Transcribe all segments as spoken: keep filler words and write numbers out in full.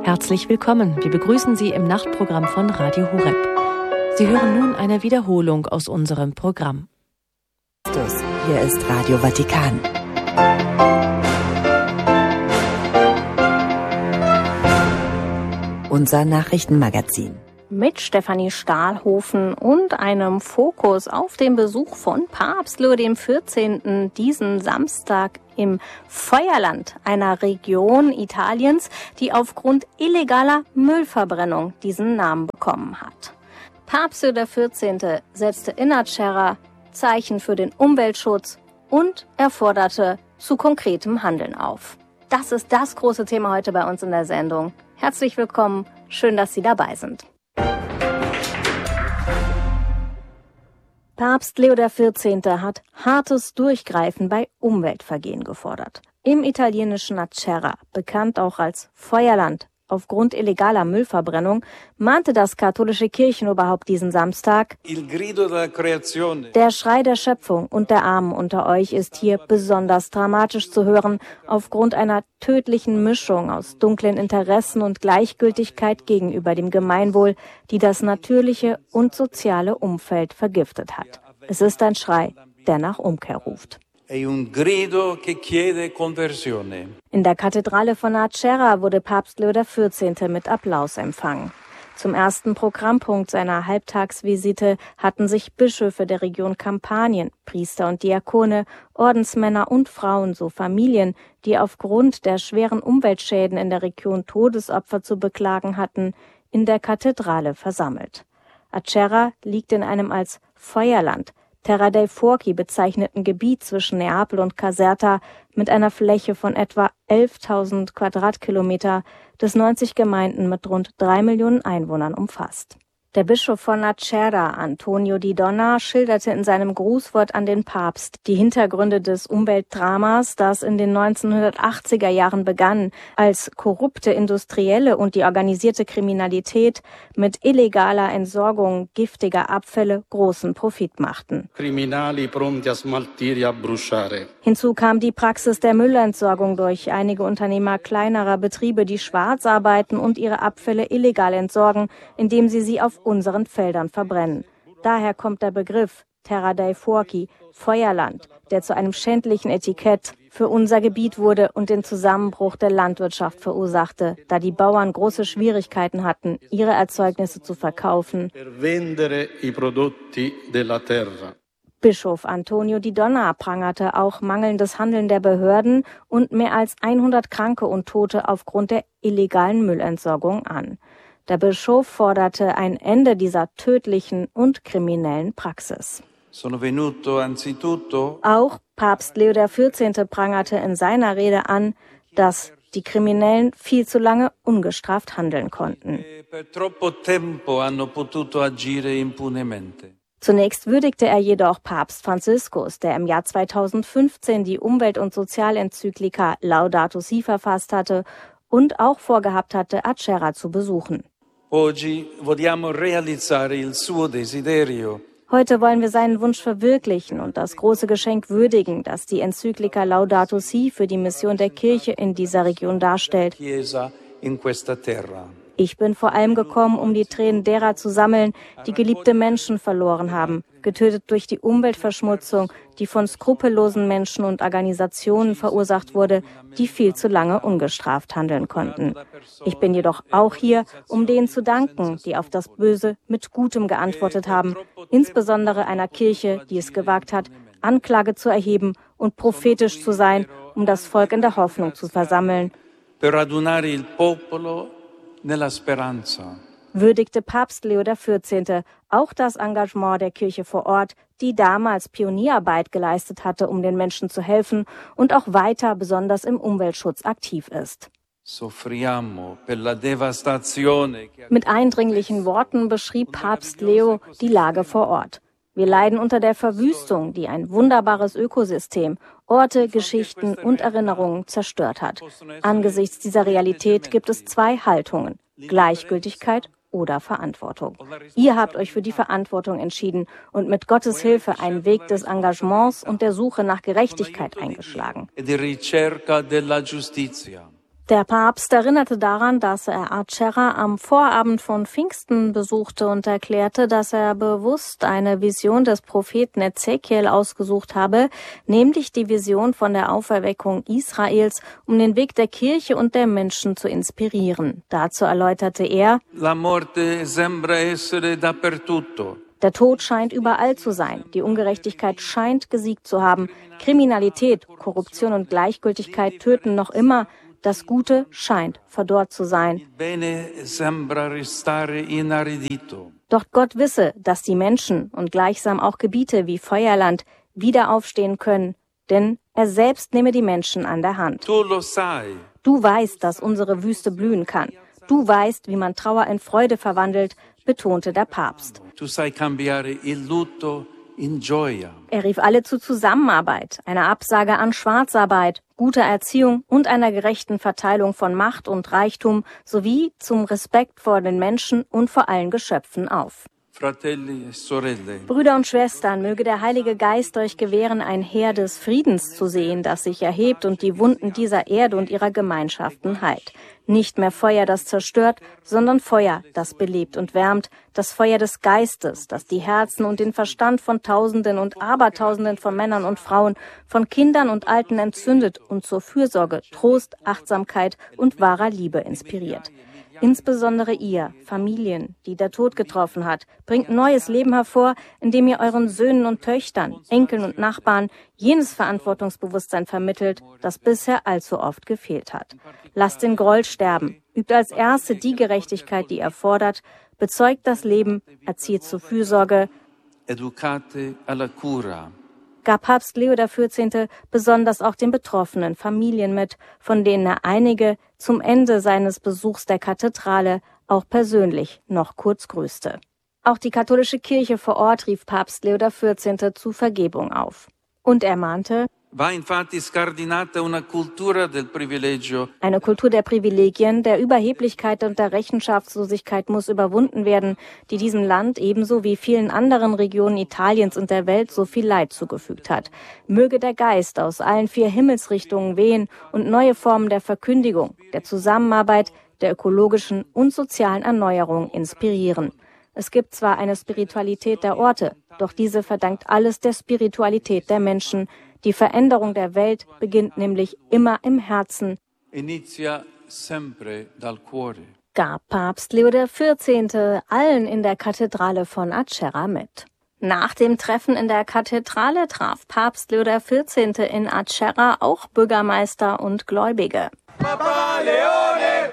Herzlich willkommen. Wir begrüßen Sie im Nachtprogramm von Radio Horeb. Sie hören nun eine Wiederholung aus unserem Programm. Hier ist Radio Vatikan. Unser Nachrichtenmagazin. Mit Stefanie Stahlhofen und einem Fokus auf den Besuch von Papst Leo der vierzehnte. diesen Samstag im Feuerland, einer Region Italiens, die aufgrund illegaler Müllverbrennung diesen Namen bekommen hat. Papst Leo der vierzehnte. setzte in Acerra Zeichen für den Umweltschutz und er forderte zu konkretem Handeln auf. Das ist das große Thema heute bei uns in der Sendung. Herzlich willkommen, schön, dass Sie dabei sind. Papst Leo der vierzehnte. Hat hartes Durchgreifen bei Umweltvergehen gefordert. Im italienischen Acerra, bekannt auch als Feuerland, aufgrund illegaler Müllverbrennung, mahnte das katholische Kirchenoberhaupt diesen Samstag: Der Schrei der Schöpfung und der Armen unter euch ist hier besonders dramatisch zu hören, aufgrund einer tödlichen Mischung aus dunklen Interessen und Gleichgültigkeit gegenüber dem Gemeinwohl, die das natürliche und soziale Umfeld vergiftet hat. Es ist ein Schrei, der nach Umkehr ruft. In der Kathedrale von Acerra wurde Papst Leo der vierzehnte. Mit Applaus empfangen. Zum ersten Programmpunkt seiner Halbtagsvisite hatten sich Bischöfe der Region Kampanien, Priester und Diakone, Ordensmänner und Frauen, so Familien, die aufgrund der schweren Umweltschäden in der Region Todesopfer zu beklagen hatten, in der Kathedrale versammelt. Acerra liegt in einem als Feuerland, Terra dei Fuochi bezeichneten Gebiet zwischen Neapel und Caserta mit einer Fläche von etwa elftausend Quadratkilometer, das neunzig Gemeinden mit rund drei Millionen Einwohnern umfasst. Der Bischof von Acerra, Antonio Di Donna, schilderte in seinem Grußwort an den Papst die Hintergründe des Umweltdramas, das in den neunzehnhundertachtziger Jahren begann, als korrupte Industrielle und die organisierte Kriminalität mit illegaler Entsorgung giftiger Abfälle großen Profit machten. Hinzu kam die Praxis der Müllentsorgung durch einige Unternehmer kleinerer Betriebe, die schwarz arbeiten und ihre Abfälle illegal entsorgen, indem sie sie auf unseren Feldern verbrennen. Daher kommt der Begriff Terra dei Fuochi, Feuerland, der zu einem schändlichen Etikett für unser Gebiet wurde und den Zusammenbruch der Landwirtschaft verursachte, da die Bauern große Schwierigkeiten hatten, ihre Erzeugnisse zu verkaufen. Bischof Antonio Di Donna prangerte auch mangelndes Handeln der Behörden und mehr als hundert Kranke und Tote aufgrund der illegalen Müllentsorgung an. Der Bischof forderte ein Ende dieser tödlichen und kriminellen Praxis. Auch Papst Leo der vierzehnte. Prangerte in seiner Rede an, dass die Kriminellen viel zu lange ungestraft handeln konnten. Zunächst würdigte er jedoch Papst Franziskus, der im Jahr zweitausendfünfzehn die Umwelt- und Sozialenzyklika Laudato Si verfasst hatte und auch vorgehabt hatte, Acerra zu besuchen. Heute wollen wir seinen Wunsch verwirklichen und das große Geschenk würdigen, das die Enzyklika Laudato Si für die Mission der Kirche in dieser Region darstellt. Ich bin vor allem gekommen, um die Tränen derer zu sammeln, die geliebte Menschen verloren haben, getötet durch die Umweltverschmutzung, die von skrupellosen Menschen und Organisationen verursacht wurde, die viel zu lange ungestraft handeln konnten. Ich bin jedoch auch hier, um denen zu danken, die auf das Böse mit Gutem geantwortet haben, insbesondere einer Kirche, die es gewagt hat, Anklage zu erheben und prophetisch zu sein, um das Volk in der Hoffnung zu versammeln. Würdigte Papst Leo der vierzehnte. auch das Engagement der Kirche vor Ort, die damals Pionierarbeit geleistet hatte, um den Menschen zu helfen und auch weiter besonders im Umweltschutz aktiv ist. Mit eindringlichen Worten beschrieb Papst Leo die Lage vor Ort. Wir leiden unter der Verwüstung, die ein wunderbares Ökosystem, Orte, Geschichten und Erinnerungen zerstört hat. Angesichts dieser Realität gibt es zwei Haltungen: Gleichgültigkeit oder Verantwortung. Ihr habt euch für die Verantwortung entschieden und mit Gottes Hilfe einen Weg des Engagements und der Suche nach Gerechtigkeit eingeschlagen. Der Papst erinnerte daran, dass er Acerra am Vorabend von Pfingsten besuchte und erklärte, dass er bewusst eine Vision des Propheten Ezekiel ausgesucht habe, nämlich die Vision von der Auferweckung Israels, um den Weg der Kirche und der Menschen zu inspirieren. Dazu erläuterte er: La morte sembra essere dappertutto. Der Tod scheint überall zu sein. Die Ungerechtigkeit scheint gesiegt zu haben. Kriminalität, Korruption und Gleichgültigkeit töten noch immer. Das Gute scheint verdorrt zu sein. Doch Gott wisse, dass die Menschen und gleichsam auch Gebiete wie Feuerland wieder aufstehen können, denn er selbst nehme die Menschen an der Hand. Du weißt, dass unsere Wüste blühen kann. Du weißt, wie man Trauer in Freude verwandelt, betonte der Papst. Er rief alle zu Zusammenarbeit, einer Absage an Schwarzarbeit, guter Erziehung und einer gerechten Verteilung von Macht und Reichtum sowie zum Respekt vor den Menschen und vor allen Geschöpfen auf. Brüder und Schwestern, möge der Heilige Geist euch gewähren, ein Heer des Friedens zu sehen, das sich erhebt und die Wunden dieser Erde und ihrer Gemeinschaften heilt. Nicht mehr Feuer, das zerstört, sondern Feuer, das belebt und wärmt, das Feuer des Geistes, das die Herzen und den Verstand von Tausenden und Abertausenden von Männern und Frauen, von Kindern und Alten entzündet und zur Fürsorge, Trost, Achtsamkeit und wahrer Liebe inspiriert. Insbesondere ihr, Familien, die der Tod getroffen hat, bringt neues Leben hervor, indem ihr euren Söhnen und Töchtern, Enkeln und Nachbarn jenes Verantwortungsbewusstsein vermittelt, das bisher allzu oft gefehlt hat. Lasst den Groll sterben, übt als Erste die Gerechtigkeit, die ihr fordert, bezeugt das Leben, erzieht zur Fürsorge, educate alla cura. Gab Papst Leo der vierzehnte besonders auch den betroffenen Familien mit, von denen er einige zum Ende seines Besuchs der Kathedrale auch persönlich noch kurz grüßte. Auch die katholische Kirche vor Ort rief Papst Leo der vierzehnte zu Vergebung auf. Und er mahnte: Va infatti scardinata una cultura del privilegio. Eine Kultur der Privilegien, der Überheblichkeit und der Rechenschaftslosigkeit muss überwunden werden, die diesem Land ebenso wie vielen anderen Regionen Italiens und der Welt so viel Leid zugefügt hat. Möge der Geist aus allen vier Himmelsrichtungen wehen und neue Formen der Verkündigung, der Zusammenarbeit, der ökologischen und sozialen Erneuerung inspirieren. Es gibt zwar eine Spiritualität der Orte, doch diese verdankt alles der Spiritualität der Menschen. Die Veränderung der Welt beginnt nämlich immer im Herzen, Inizia sempre dal cuore. gab Papst Leo der vierzehnte allen in der Kathedrale von Acerra mit. Nach dem Treffen in der Kathedrale traf Papst Leo der vierzehnte in Acerra auch Bürgermeister und Gläubige. Papa Leone!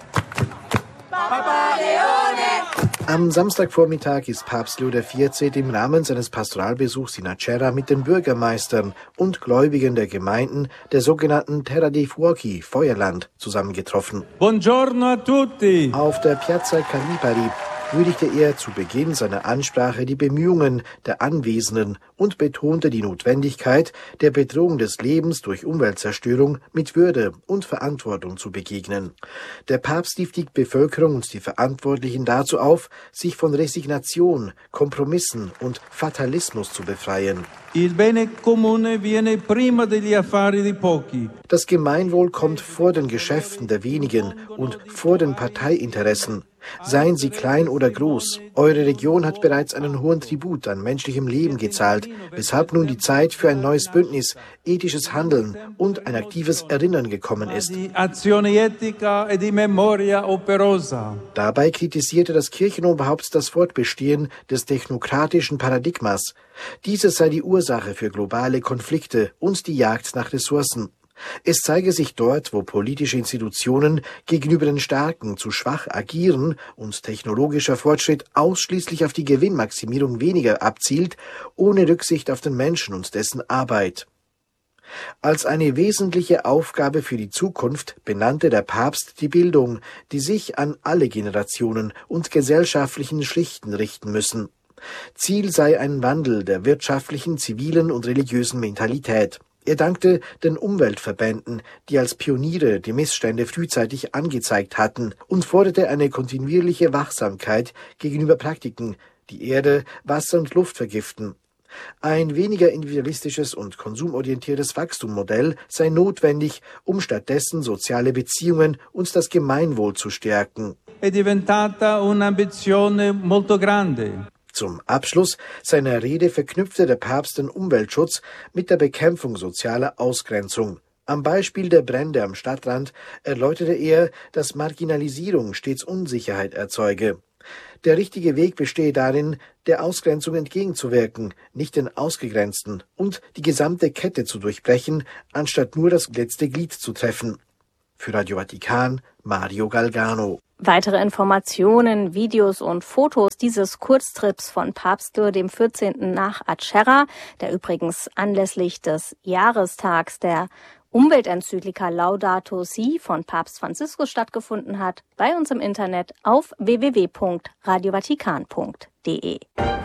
Papa Leone! Am Samstagvormittag ist Papst Leo der vierzehnte im Rahmen seines Pastoralbesuchs in Acerra mit den Bürgermeistern und Gläubigen der Gemeinden der sogenannten Terra dei Fuochi, Feuerland, zusammengetroffen. Buongiorno a tutti! Auf der Piazza Calipari würdigte er zu Beginn seiner Ansprache die Bemühungen der Anwesenden und betonte die Notwendigkeit, der Bedrohung des Lebens durch Umweltzerstörung mit Würde und Verantwortung zu begegnen. Der Papst rief die Bevölkerung und die Verantwortlichen dazu auf, sich von Resignation, Kompromissen und Fatalismus zu befreien. Il bene comune viene prima degli affari di pochi. Das Gemeinwohl kommt vor den Geschäften der wenigen und vor den Parteiinteressen. Seien sie klein oder groß. Eure Region hat bereits einen hohen Tribut an menschlichem Leben gezahlt, weshalb nun die Zeit für ein neues Bündnis, ethisches Handeln und ein aktives Erinnern gekommen ist. Dabei kritisierte das Kirchenoberhaupt das Fortbestehen des technokratischen Paradigmas. Dieses sei die Ursache für globale Konflikte und die Jagd nach Ressourcen. Es zeige sich dort, wo politische Institutionen gegenüber den Starken zu schwach agieren und technologischer Fortschritt ausschließlich auf die Gewinnmaximierung weniger abzielt, ohne Rücksicht auf den Menschen und dessen Arbeit. Als eine wesentliche Aufgabe für die Zukunft benannte der Papst die Bildung, die sich an alle Generationen und gesellschaftlichen Schichten richten müssen. Ziel sei ein Wandel der wirtschaftlichen, zivilen und religiösen Mentalität. Er dankte den Umweltverbänden, die als Pioniere die Missstände frühzeitig angezeigt hatten, und forderte eine kontinuierliche Wachsamkeit gegenüber Praktiken, die Erde, Wasser und Luft vergiften. Ein weniger individualistisches und konsumorientiertes Wachstummodell sei notwendig, um stattdessen soziale Beziehungen und das Gemeinwohl zu stärken. È diventata un'ambizione molto grande. Zum Abschluss seiner Rede verknüpfte der Papst den Umweltschutz mit der Bekämpfung sozialer Ausgrenzung. Am Beispiel der Brände am Stadtrand erläuterte er, dass Marginalisierung stets Unsicherheit erzeuge. Der richtige Weg bestehe darin, der Ausgrenzung entgegenzuwirken, nicht den Ausgegrenzten, und die gesamte Kette zu durchbrechen, anstatt nur das letzte Glied zu treffen. Für Radio Vatikan, Mario Galgano. Weitere Informationen, Videos und Fotos dieses Kurztrips von Papst Leo der vierzehnte nach Acerra, der übrigens anlässlich des Jahrestags der Umweltenzyklika Laudato Si von Papst Franziskus stattgefunden hat, bei uns im Internet auf w w w punkt radio vatikan punkt d e.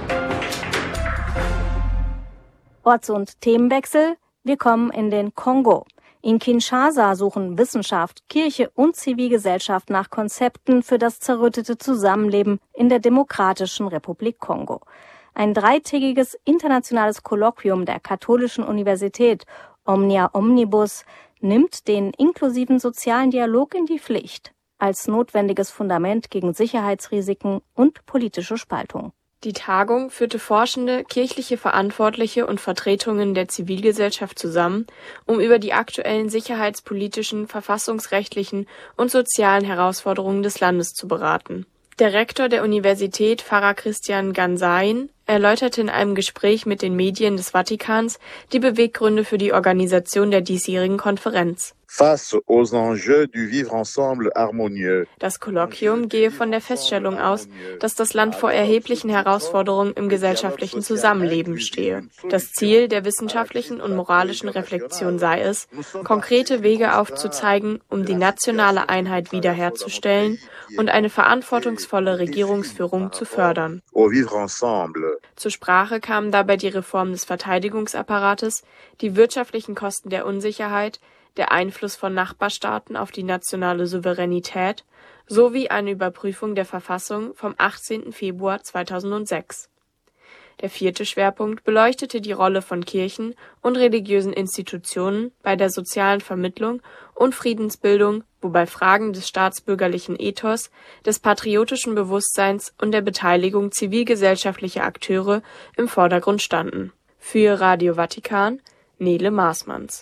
Orts- und Themenwechsel. Wir kommen in den Kongo. In Kinshasa suchen Wissenschaft, Kirche und Zivilgesellschaft nach Konzepten für das zerrüttete Zusammenleben in der Demokratischen Republik Kongo. Ein dreitägiges internationales Kolloquium der Katholischen Universität Omnia Omnibus nimmt den inklusiven sozialen Dialog in die Pflicht, als notwendiges Fundament gegen Sicherheitsrisiken und politische Spaltung. Die Tagung führte Forschende, kirchliche Verantwortliche und Vertretungen der Zivilgesellschaft zusammen, um über die aktuellen sicherheitspolitischen, verfassungsrechtlichen und sozialen Herausforderungen des Landes zu beraten. Der Rektor der Universität, Pfarrer Christian Gansain, erläuterte in einem Gespräch mit den Medien des Vatikans die Beweggründe für die Organisation der diesjährigen Konferenz. Face aux enjeux du vivre ensemble harmonieux. Das Kolloquium gehe von der Feststellung aus, dass das Land vor erheblichen Herausforderungen im gesellschaftlichen Zusammenleben stehe. Das Ziel der wissenschaftlichen und moralischen Reflexion sei es, konkrete Wege aufzuzeigen, um die nationale Einheit wiederherzustellen und eine verantwortungsvolle Regierungsführung zu fördern. Zur Sprache kamen dabei die Reform des Verteidigungsapparates, die wirtschaftlichen Kosten der Unsicherheit, der Einfluss von Nachbarstaaten auf die nationale Souveränität sowie eine Überprüfung der Verfassung vom achtzehnten Februar zweitausendsechs. Der vierte Schwerpunkt beleuchtete die Rolle von Kirchen und religiösen Institutionen bei der sozialen Vermittlung und Friedensbildung, wobei Fragen des staatsbürgerlichen Ethos, des patriotischen Bewusstseins und der Beteiligung zivilgesellschaftlicher Akteure im Vordergrund standen. Für Radio Vatikan, Nele Maßmanns.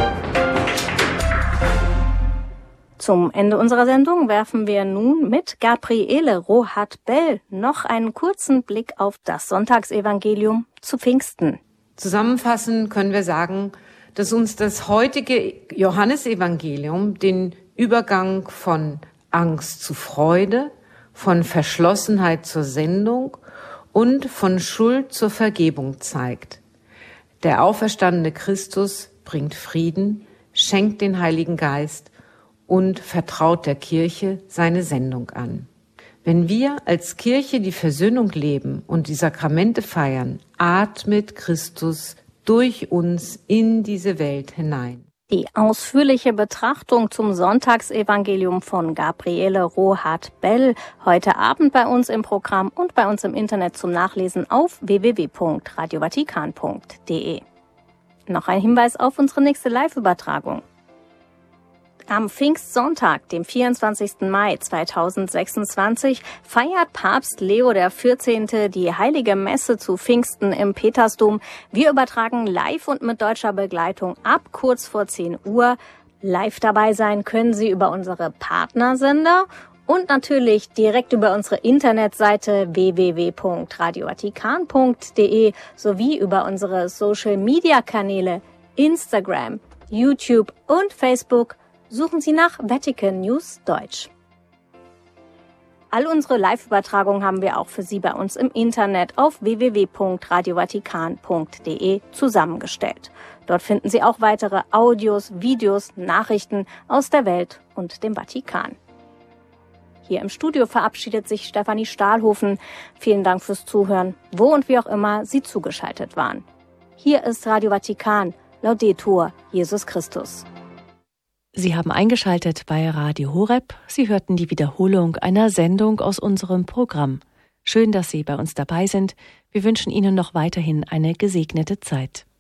Zum Ende unserer Sendung werfen wir nun mit Gabriele Rohat-Bell noch einen kurzen Blick auf das Sonntagsevangelium zu Pfingsten. Zusammenfassend können wir sagen, dass uns das heutige Johannesevangelium den Übergang von Angst zu Freude, von Verschlossenheit zur Sendung und von Schuld zur Vergebung zeigt. Der auferstandene Christus bringt Frieden, schenkt den Heiligen Geist und vertraut der Kirche seine Sendung an. Wenn wir als Kirche die Versöhnung leben und die Sakramente feiern, atmet Christus durch uns in diese Welt hinein. Die ausführliche Betrachtung zum Sonntagsevangelium von Gabriele Rohat-Bell heute Abend bei uns im Programm und bei uns im Internet zum Nachlesen auf w w w punkt radio vatikan punkt d e. Noch ein Hinweis auf unsere nächste Live-Übertragung. Am Pfingstsonntag, dem vierundzwanzigsten Mai zweitausendsechsundzwanzig, feiert Papst Leo der vierzehnte die Heilige Messe zu Pfingsten im Petersdom. Wir übertragen live und mit deutscher Begleitung ab kurz vor zehn Uhr. Live dabei sein können Sie über unsere Partnersender und natürlich direkt über unsere Internetseite w w w punkt radio vatikan punkt d e sowie über unsere Social-Media-Kanäle Instagram, YouTube und Facebook. Suchen Sie nach Vatican News Deutsch. All unsere Live-Übertragungen haben wir auch für Sie bei uns im Internet auf w w w punkt radio vatikan punkt d e zusammengestellt. Dort finden Sie auch weitere Audios, Videos, Nachrichten aus der Welt und dem Vatikan. Hier im Studio verabschiedet sich Stefanie Stahlhofen. Vielen Dank fürs Zuhören, wo und wie auch immer Sie zugeschaltet waren. Hier ist Radio Vatikan. Laudetur Jesus Christus. Sie haben eingeschaltet bei Radio Horeb. Sie hörten die Wiederholung einer Sendung aus unserem Programm. Schön, dass Sie bei uns dabei sind. Wir wünschen Ihnen noch weiterhin eine gesegnete Zeit.